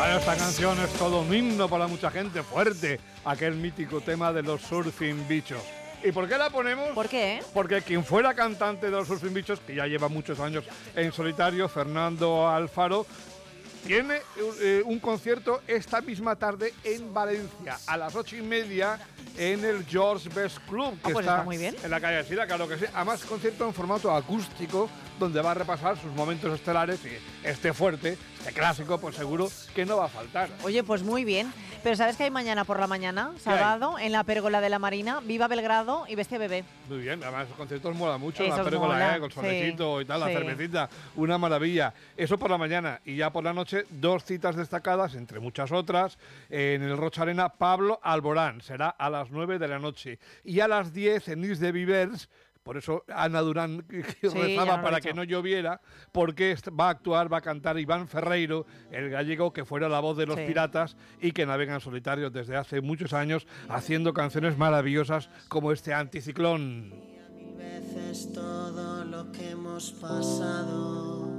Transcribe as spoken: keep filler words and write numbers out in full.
Bueno, esta canción es todo un himno para mucha gente, fuerte, aquel mítico tema de los Surfing Bichos. ¿Y por qué la ponemos? ¿Por qué? Porque quien fuera cantante de los Surfing Bichos, que ya lleva muchos años en solitario, Fernando Alfaro, tiene eh, un concierto esta misma tarde en Valencia, a las ocho y media, en el George Best Club, que ah, pues está, está muy bien. en la calle Sila, claro que sí. Además, concierto en formato acústico, donde va a repasar sus momentos estelares y este fuerte, este clásico, pues seguro que no va a faltar. Oye, pues muy bien. Pero ¿sabes qué hay mañana por la mañana? Sábado, en la Pérgola de la Marina, Viva Belgrado y Bestia Bebé. Muy bien, además los conciertos mola mucho, Esos la pérgola, mola, eh, con el solecito sí, y tal, la sí. cervecita, una maravilla. Eso por la mañana, y ya por la noche, dos citas destacadas, entre muchas otras, en el Rocha Arena, Pablo Alborán, será a las nueve de la noche. Y a las diez en Is de Vivers, por eso Ana Durán Sí, rezaba ya para dicho. que no lloviera, porque va a actuar, va a cantar Iván Ferreiro, el gallego que fuera la voz de los Sí. piratas y que navegan solitarios desde hace muchos años, haciendo canciones maravillosas como este Anticiclón. Mil veces todo lo que hemos pasado.